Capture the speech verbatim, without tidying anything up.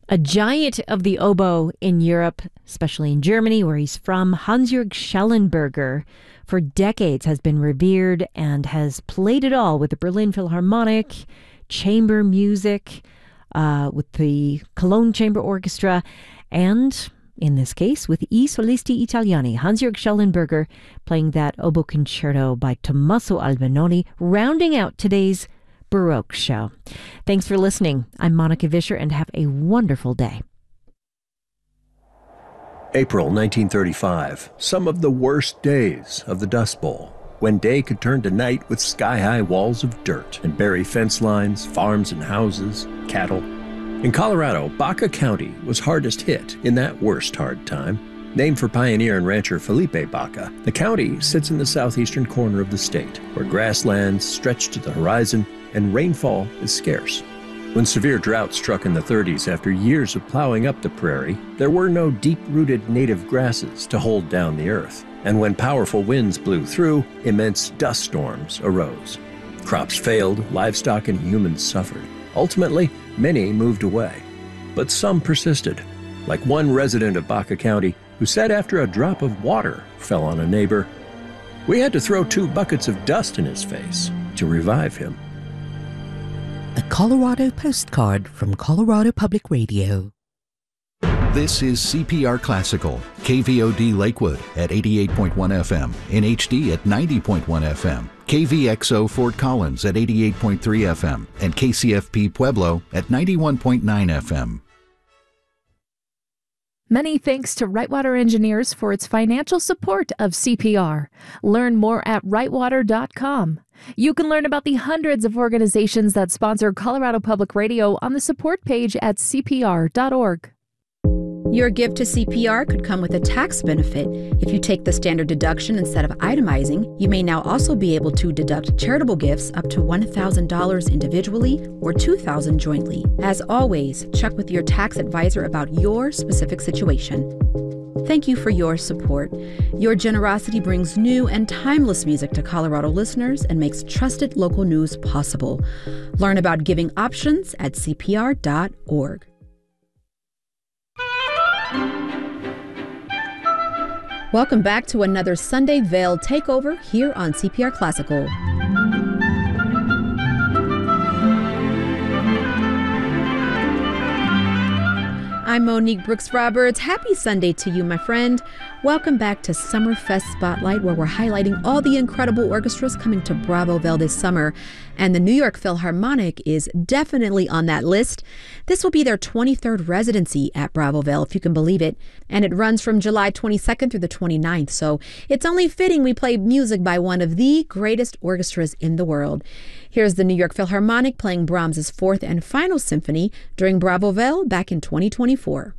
A giant of the oboe in Europe, especially in Germany, where he's from, Hans-Jörg Schellenberger, for decades has been revered and has played it all with the Berlin Philharmonic, chamber music, uh, with the Cologne Chamber Orchestra, and in this case with I Solisti Italiani. Hans-Jörg Schellenberger playing that oboe concerto by Tommaso Albinoni, rounding out today's Baroque show. Thanks for listening. I'm Monica Vischer, and have a wonderful day. April nineteen thirty-five, some of the worst days of the Dust Bowl, when day could turn to night with sky-high walls of dirt and bury fence lines, farms and houses, cattle. In Colorado, Baca County was hardest hit in that worst hard time. Named for pioneer and rancher Felipe Baca, the county sits in the southeastern corner of the state, where grasslands stretch to the horizon and rainfall is scarce. When severe drought struck in the thirties after years of plowing up the prairie, there were no deep-rooted native grasses to hold down the earth. And when powerful winds blew through, immense dust storms arose. Crops failed, livestock and humans suffered. Ultimately, many moved away. But some persisted, like one resident of Baca County who said after a drop of water fell on a neighbor, "We had to throw two buckets of dust in his face to revive him." A Colorado postcard from Colorado Public Radio. This is C P R Classical, K V O D Lakewood at eighty-eight point one F M, in H D at ninety point one F M, K V X O Fort Collins at eighty-eight point three F M, and K C F P Pueblo at ninety-one point nine F M. Many thanks to Rightwater Engineers for its financial support of C P R. Learn more at rightwater dot com. You can learn about the hundreds of organizations that sponsor Colorado Public Radio on the support page at C P R dot org. Your gift to C P R could come with a tax benefit. If you take the standard deduction instead of itemizing, you may now also be able to deduct charitable gifts up to one thousand dollars individually or two thousand dollars jointly. As always, check with your tax advisor about your specific situation. Thank you for your support. Your generosity brings new and timeless music to Colorado listeners and makes trusted local news possible. Learn about giving options at C P R dot org. Welcome back to another Sunday Veil Takeover here on C P R Classical. I'm Monique Brooks-Roberts. Happy Sunday to you, my friend. Welcome back to Summerfest Spotlight, where we're highlighting all the incredible orchestras coming to Bravo-Vale this summer. And the New York Philharmonic is definitely on that list. This will be their twenty-third residency at Bravo-Vale, if you can believe it. And it runs from July twenty-second through the twenty-ninth. So it's only fitting we play music by one of the greatest orchestras in the world. Here's the New York Philharmonic playing Brahms's fourth and final symphony during Bravo-Vale back in twenty twenty-four.